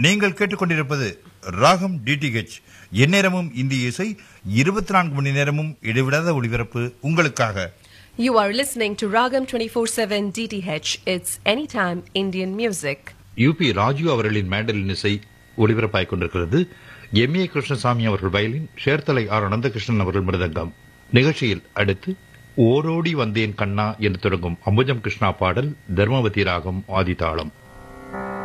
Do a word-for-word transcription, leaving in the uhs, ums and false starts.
நீங்கள் கேட்டுக்கொண்டிருப்பது ராகம் டிடிஹெச். எந்நேரமும் இந்திய இசை, இருபத்தி நான்கு மணி நேரமும் இடைவிடாத ஒளிபரப்பு உங்களுக்காக. You are listening to Ragam twenty-four seven D T H. It's anytime Indian music. UP Raju அவர்களின் மேண்டலின் இசை ஒளிபரப்பாய் கொண்டிருக்கிறது. எம் ஏ கிருஷ்ணசாமி அவர்கள் வயலின், சேர்த்தலை ஆர் அனந்தகிருஷ்ணன் அவர்கள் மிருதங்கம். நிகழ்ச்சியில் அடுத்து ஓரோடி வந்தேன் கண்ணா என்று தொடங்கும் அம்புஜம் கிருஷ்ணா பாடல், தர்மவதி ராகம் ஆதிதாளம்.